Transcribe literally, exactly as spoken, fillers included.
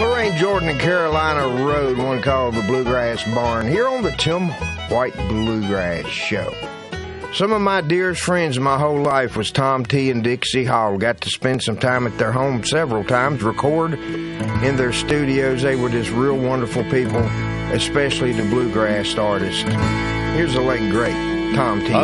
Lorraine Jordan and Carolina Road, one called the Bluegrass Barn, here on the Tim White Bluegrass Show. Some of my dearest friends my whole life was Tom T. and Dixie Hall. Got to spend some time at their home several times, record in their studios. They were just real wonderful people, especially the bluegrass artists. Here's the late, great Tom T.